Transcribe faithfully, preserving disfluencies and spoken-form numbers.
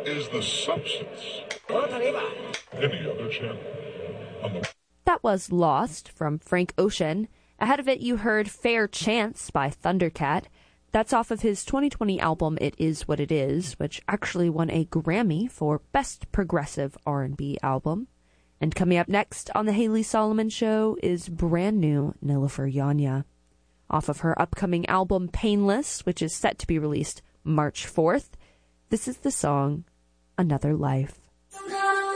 is the substance. Any other channel on the... That was Lost from Frank Ocean. Ahead of it, you heard Fair Chance by Thundercat. That's off of his twenty twenty album It Is What It Is, which actually won a Grammy for Best Progressive R and B Album. And coming up next on The Haley Solomon Show is brand new Nilüfer Yanya. Off of her upcoming album Painless, which is set to be released March fourth, this is the song Another Life.